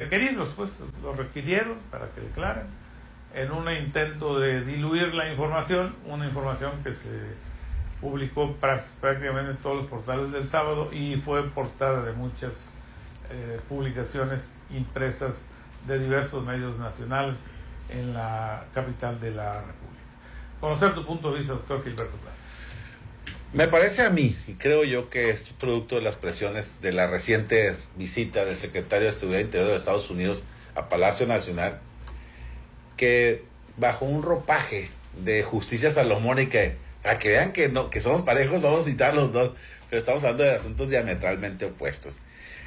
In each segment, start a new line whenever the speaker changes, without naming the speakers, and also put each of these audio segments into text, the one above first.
requeridos, pues los requirieron para que declaren, en un intento de diluir la información, una información que se publicó prácticamente en todos los portales del sábado y fue portada de muchas publicaciones impresas de diversos medios nacionales en la capital de la República. Conocer tu punto de vista, doctor Gilberto Plata.
Me parece a mí, y creo yo que es producto de las presiones de la reciente visita del secretario de Seguridad Interior de Estados Unidos a Palacio Nacional, que bajo un ropaje de justicia salomónica, para que vean que no, que somos parejos, vamos a citar los dos, pero estamos hablando de asuntos diametralmente opuestos.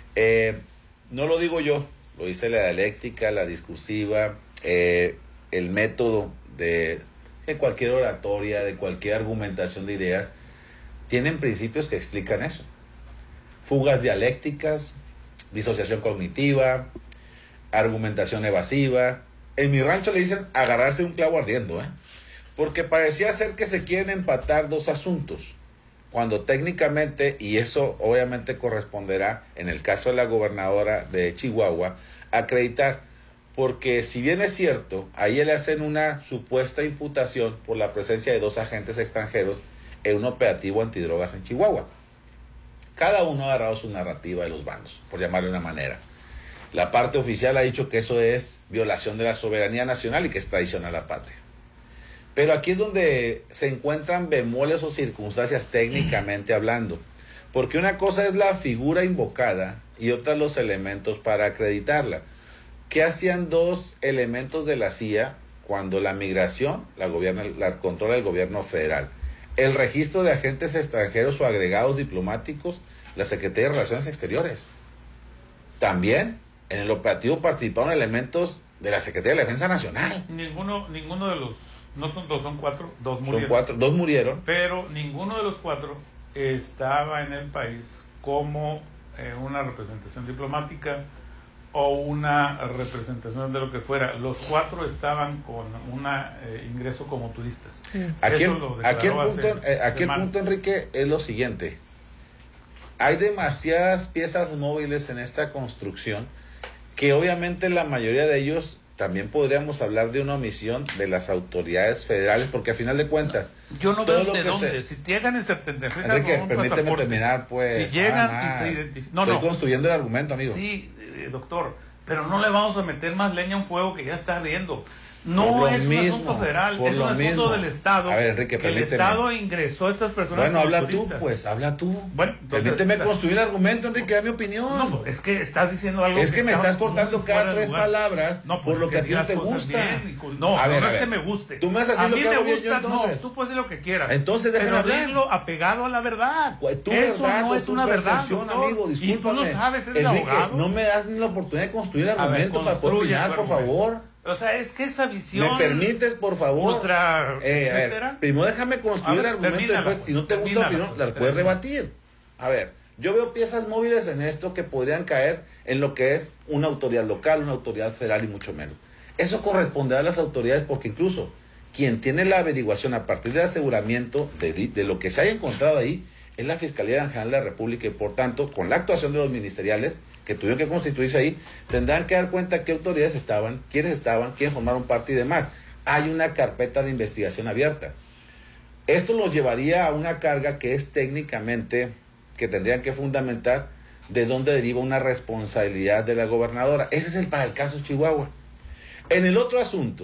No lo digo yo, lo dice la dialéctica, la discursiva, el método de cualquier oratoria, de cualquier argumentación de ideas, tienen principios que explican eso. Fugas dialécticas, disociación cognitiva, argumentación evasiva. En mi rancho le dicen agarrarse un clavo ardiendo, porque parecía ser que se quieren empatar dos asuntos, cuando técnicamente, y eso obviamente corresponderá en el caso de la gobernadora de Chihuahua, acreditar, porque si bien es cierto, ahí le hacen una supuesta imputación por la presencia de dos agentes extranjeros en un operativo antidrogas en Chihuahua. Cada uno ha agarrado su narrativa de los bandos, por llamarle de una manera. La parte oficial ha dicho que eso es violación de la soberanía nacional y que es traición a la patria. Pero aquí es donde se encuentran bemoles o circunstancias técnicamente hablando, porque una cosa es la figura invocada y otra los elementos para acreditarla. ¿Qué hacían dos elementos de la CIA cuando la migración la controla el gobierno federal? El registro de agentes extranjeros o agregados diplomáticos, la Secretaría de Relaciones Exteriores. También en el operativo participaron elementos de la Secretaría de la Defensa Nacional.
Ninguno de los, no son dos, son cuatro, dos murieron.
Dos murieron.
Pero ninguno de los cuatro estaba en el país como una representación diplomática o una representación de lo que fuera. Los cuatro estaban con un ingreso como turistas.
Aquí el punto, Enrique, es lo siguiente. Hay demasiadas piezas móviles en esta construcción que obviamente la mayoría de ellos también podríamos hablar de una omisión de las autoridades federales, porque a final de cuentas...
Yo no veo de dónde. Si llegan y se identifican
Enrique, permíteme terminar, pues...
Si llegan y se identifican...
Estoy construyendo el argumento, amigo.
Sí, doctor, pero no le vamos a meter más leña a un fuego que ya está ardiendo. No es un asunto federal, es un asunto del Estado.
A ver, Enrique,
que el Estado ingresó a estas personas.
Bueno, habla tú, pues, habla tú.
Bueno, entonces,
permíteme construir el argumento, Enrique, da mi opinión.
No, es que estás diciendo algo.
Es que me estás cortando cada tres palabras por lo que a ti no te gusta.
No es que me guste.
Tú me vas a decir lo que hago bien yo, entonces.
No, tú puedes decir lo que quieras.
Entonces déjame hablar.
Dilo apegado a la verdad.
Eso no es una verdad, amigo, discúlpame.
Y tú lo sabes, eres abogado.
No me das ni la oportunidad de construir el argumento para poder opinar, por favor.
O sea, es que esa visión...
¿Me permites, por favor? Primero déjame construir el argumento, después, si no te gusta la opinión, la puedes rebatir. A ver, yo veo piezas móviles en esto que podrían caer en lo que es una autoridad local, una autoridad federal y mucho menos. Eso corresponderá a las autoridades porque incluso quien tiene la averiguación a partir del aseguramiento de lo que se haya encontrado ahí es la Fiscalía General de la República y por tanto, con la actuación de los ministeriales que tuvieron que constituirse ahí, tendrán que dar cuenta qué autoridades estaban, quiénes formaron parte y demás. Hay una carpeta de investigación abierta. Esto los llevaría a una carga que es técnicamente, que tendrían que fundamentar de dónde deriva una responsabilidad de la gobernadora. Ese es para el caso Chihuahua. En el otro asunto,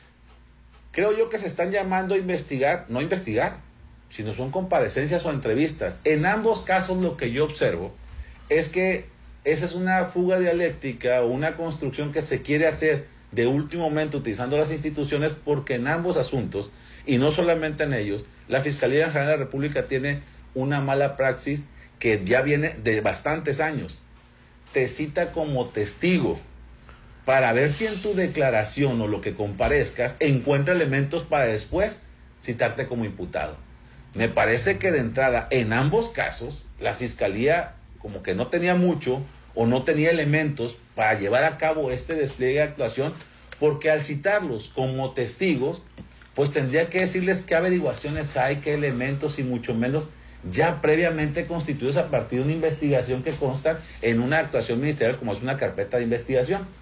creo yo que se están llamando a investigar, no investigar, sino son comparecencias o entrevistas. En ambos casos lo que yo observo es que esa es una fuga dialéctica o una construcción que se quiere hacer de último momento utilizando las instituciones porque en ambos asuntos, y no solamente en ellos, la Fiscalía General de la República tiene una mala praxis que ya viene de bastantes años. Te cita como testigo para ver si en tu declaración o lo que comparezcas encuentra elementos para después citarte como imputado. Me parece que de entrada, en ambos casos, la Fiscalía como que no tenía mucho o no tenía elementos para llevar a cabo este despliegue de actuación, porque al citarlos como testigos, pues tendría que decirles qué averiguaciones hay, qué elementos y mucho menos ya previamente constituidos a partir de una investigación que consta en una actuación ministerial como es una carpeta de investigación.